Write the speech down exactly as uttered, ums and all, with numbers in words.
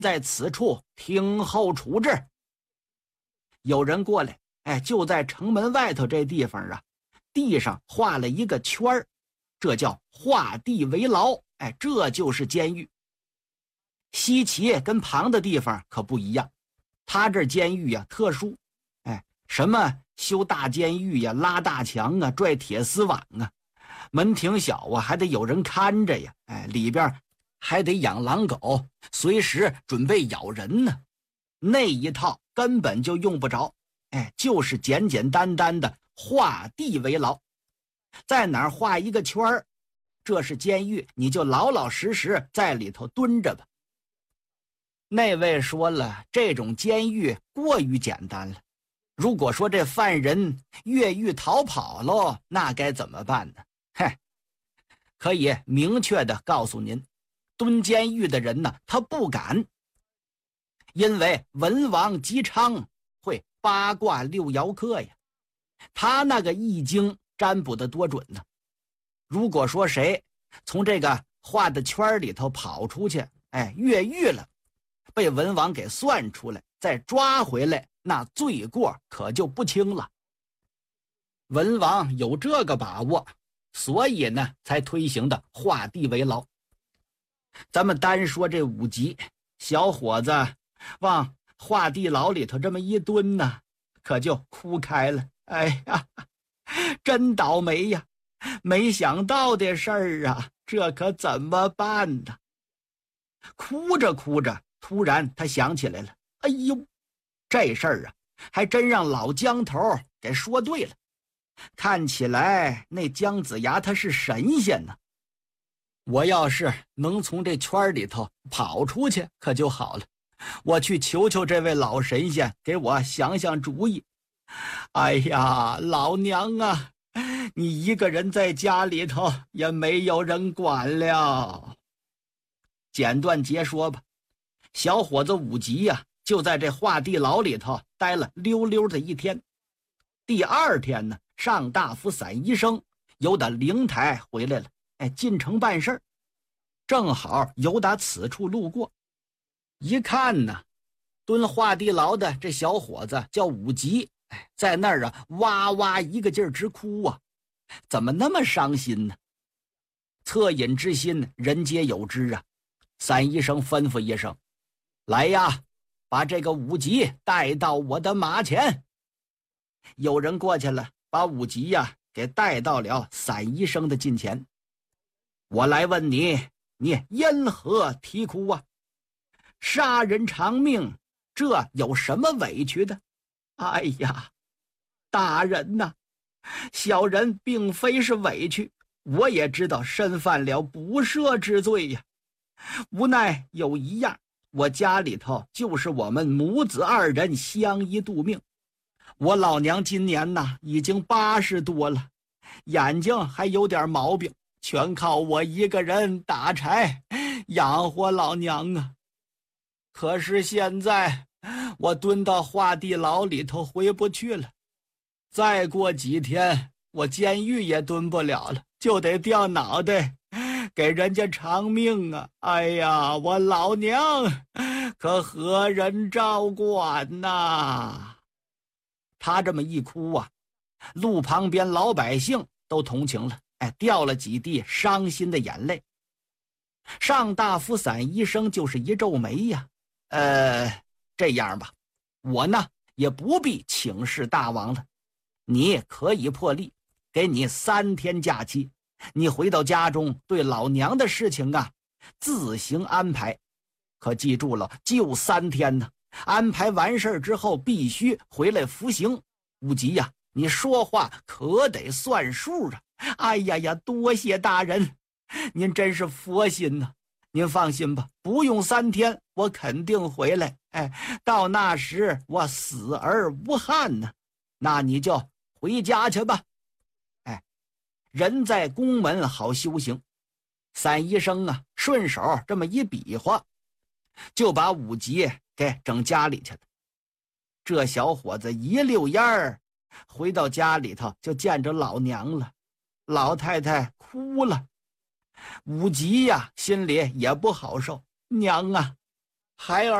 在此处听候处置。有人过来，哎，就在城门外头这地方啊，地上画了一个圈儿，这叫画地为牢，哎，这就是监狱。西岐跟旁的地方可不一样，他这监狱呀特殊，哎，什么修大监狱呀、拉大墙啊、拽铁丝网啊，门挺小啊，还得有人看着呀，哎，里边还得养狼狗，随时准备咬人呢。那一套根本就用不着，哎，就是简简单单的画地为牢，在哪儿画一个圈儿，这是监狱，你就老老实实在里头蹲着吧。那位说了，这种监狱过于简单了，如果说这犯人越狱逃跑喽，那该怎么办呢？嘿，可以明确的告诉您，蹲监狱的人呢，他不敢，因为文王姬昌会八卦六爻课呀，他那个易经占卜的多准呢。如果说谁从这个画的圈里头跑出去，哎，越狱了，被文王给算出来，再抓回来，那罪过可就不轻了。文王有这个把握，所以呢，才推行的画地为牢。咱们单说这五级，小伙子往画地牢里头这么一蹲呢，可就哭开了。哎呀，真倒霉呀！没想到的事儿啊，这可怎么办呢？哭着哭着，突然他想起来了，哎呦，这事儿啊，还真让老姜头给说对了。看起来那姜子牙他是神仙呢，我要是能从这圈里头跑出去可就好了，我去求求这位老神仙给我想想主意。哎呀，老娘啊，你一个人在家里头也没有人管了。简短截说吧，小伙子武吉呀、啊，就在这画地牢里头待了溜溜的一天。第二天呢，上大夫散医生由打灵台回来了，哎，进城办事儿，正好由打此处路过，一看呢，蹲画地牢的这小伙子叫武吉，哎，在那儿啊哇哇一个劲儿直哭啊，怎么那么伤心呢？恻隐之心人皆有之啊。散医生吩咐一声，来呀，把这个武吉带到我的马前。有人过去了，把武吉呀给带到了散医生的近前。我来问你，你因何啼哭啊？杀人偿命，这有什么委屈的？哎呀，大人呐，小人并非是委屈，我也知道身犯了不赦之罪呀。无奈有一样，我家里头就是我们母子二人相依度命。我老娘今年呐已经八十多了，眼睛还有点毛病，全靠我一个人打柴养活老娘啊。可是现在我蹲到画地牢里头回不去了，再过几天我监狱也蹲不了了，就得掉脑袋给人家偿命啊！哎呀，我老娘可何人照管呐？他这么一哭啊，路旁边老百姓都同情了，哎，掉了几滴伤心的眼泪。上大夫散医生就是一皱眉呀，呃，这样吧，我呢也不必请示大王了，你可以破例，给你三天假期，你回到家中对老娘的事情啊自行安排。可记住了，就三天呢，安排完事之后必须回来服刑。武吉呀，你说话可得算数啊！哎呀呀，多谢大人，您真是佛心呐！您放心吧，不用三天，我肯定回来。哎，到那时我死而无憾呢。那你就回家去吧。哎，人在宫门好修行。散医生啊，顺手这么一比划，就把武吉给整家里去了。这小伙子一溜烟儿回到家里头，就见着老娘了。老太太哭了，武吉呀，心里也不好受。娘啊， 孩儿。